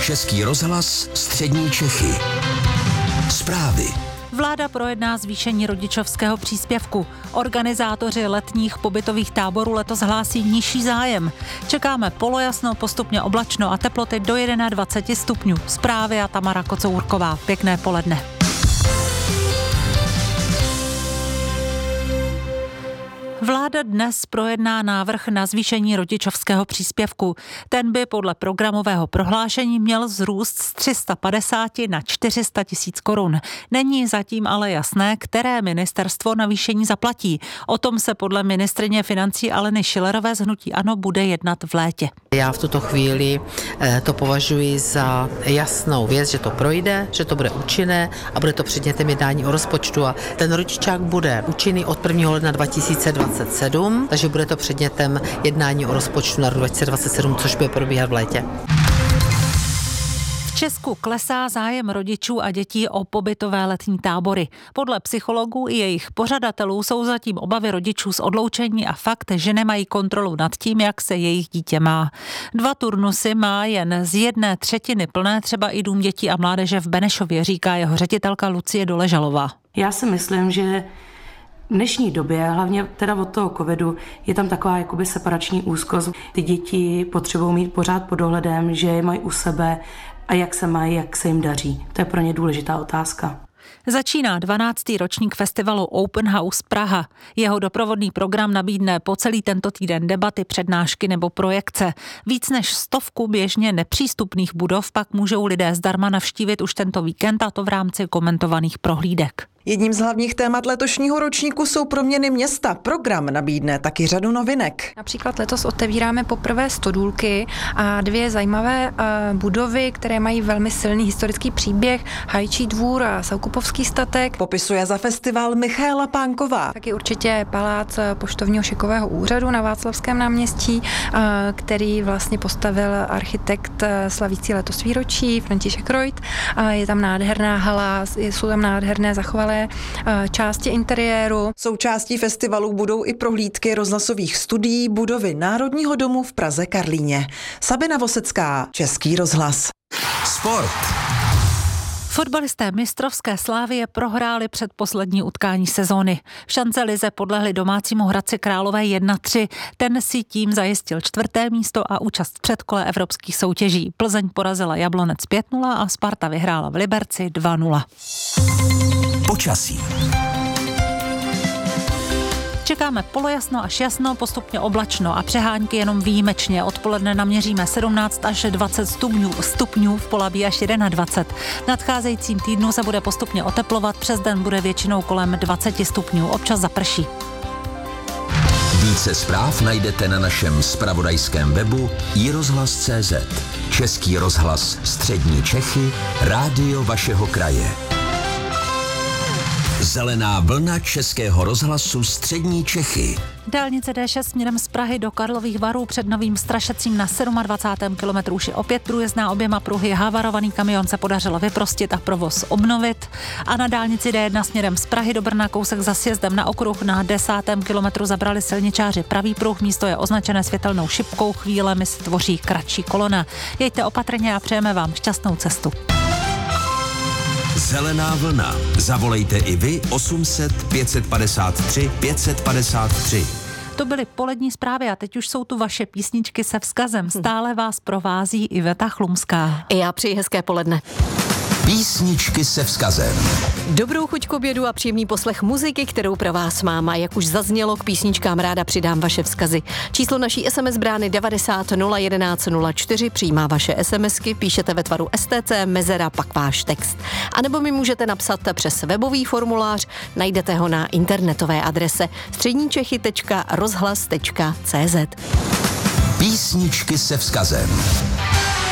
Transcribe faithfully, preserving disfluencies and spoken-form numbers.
Český rozhlas Střední Čechy. Zprávy. Vláda projedná zvýšení rodičovského příspěvku. Organizátoři letních pobytových táborů letos hlásí nižší zájem. Čekáme polojasno, postupně oblačno a teploty do dvacet jedna stupňů. Zprávy a Tamara Kocourková. Pěkné poledne. Vláda dnes projedná návrh na zvýšení rodičovského příspěvku. Ten by podle programového prohlášení měl vzrůst z tři sta padesát na čtyři sta tisíc korun. Není zatím ale jasné, které ministerstvo navýšení zaplatí. O tom se podle ministryně financí Aleny Schillerové z hnutí ANO bude jednat v létě. Já v tuto chvíli to považuji za jasnou věc, že to projde, že to bude účinné a bude to předmětem jednání o rozpočtu. A ten rodičák bude účinný od prvního ledna dva tisíce dvacet sedm, takže bude to předmětem jednání o rozpočtu na rok dva tisíce dvacet sedm, což bude probíhat v létě. V Česku klesá zájem rodičů a dětí o pobytové letní tábory. Podle psychologů i jejich pořadatelů jsou zatím obavy rodičů z odloučení a fakt, že nemají kontrolu nad tím, jak se jejich dítě má. Dva turnusy má jen z jedné třetiny plné třeba i Dům dětí a mládeže v Benešově, říká jeho ředitelka Lucie Doležalová. Já si myslím, že v dnešní době, hlavně teda od toho covidu, je tam taková jakoby separační úzkost. Ty děti potřebují mít pořád pod dohledem, že je mají u sebe a jak se mají, jak se jim daří. To je pro ně důležitá otázka. Začíná dvanáctý ročník festivalu Open House Praha. Jeho doprovodný program nabídne po celý tento týden debaty, přednášky nebo projekce. Víc než stovku běžně nepřístupných budov pak můžou lidé zdarma navštívit už tento víkend, a to v rámci komentovaných prohlídek. Jedním z hlavních témat letošního ročníku jsou proměny města. Program nabídne taky řadu novinek. Například letos otevíráme poprvé stodůlky a dvě zajímavé uh, budovy, které mají velmi silný historický příběh. Hajčí dvůr a Soukupovský statek. Popisuje za festival Michaela Pánková. Taky určitě palác poštovního šekového úřadu na Václavském náměstí, uh, který vlastně postavil architekt slavící letos výročí František Reuth. Uh, je tam nádherná hala, jsou tam nádherné zachovalé části interiéru. Součástí festivalu budou i prohlídky rozhlasových studií budovy Národního domu v Praze Karlíně. Sabina Vosecká, Český rozhlas. Sport. Fotbalisté mistrovské Slavie prohráli předposlední utkání sezóny. V šance-lize podlehli domácímu Hradci Králové jedna tři. Ten si tím zajistil čtvrté místo a účast v předkole evropských soutěží. Plzeň porazila Jablonec pět nula a Sparta vyhrála v Liberci dva nula. Počasí. Čekáme polojasno až jasno, postupně oblačno a přehánky jenom výjimečně. Odpoledne naměříme sedmnáct až dvacet stupňů, stupňů v Polabí až dvacet jedna. V nadcházejícím týdnu se bude postupně oteplovat, přes den bude většinou kolem dvacet stupňů, občas zaprší. Více zpráv najdete na našem zpravodajském webu i rozhlas tečka cé zet. Český rozhlas Střední Čechy, rádio vašeho kraje. Zelená vlna Českého rozhlasu Střední Čechy. Dálnice dé šest směrem z Prahy do Karlových Varů před Novým Strašecím na dvacátém sedmém kilometru už je opět průjezdná, oběma pruhy. Havarovaný kamion se podařilo vyprostit a provoz obnovit. A na dálnici dé jedna směrem z Prahy do Brna kousek za sjezdem na okruh na desátém kilometru zabrali silničáři pravý pruh. Místo je označené světelnou šipkou, chvílemi se tvoří kratší kolona. Jeďte opatrně a přejeme vám šťastnou cestu. Zelená vlna. Zavolejte i vy osm set pět set padesát tři pět set padesát tři. To byly polední zprávy a teď už jsou tu vaše písničky se vzkazem. Stále vás provází Iveta Chlumská. I já přeji hezké poledne. Písničky se vzkazem. Dobrou chuť k obědu a příjemný poslech muziky, kterou pro vás mám. A jak už zaznělo, k písničkám ráda přidám vaše vzkazy. Číslo naší es em es brány devadesát nula jedenáct nula čtyři přijímá vaše SMSky, píšete ve tvaru es té cé, mezera, pak váš text. A nebo mi můžete napsat přes webový formulář, najdete ho na internetové adrese středníčechy tečka rozhlas tečka cé zet. Písničky se vzkazem.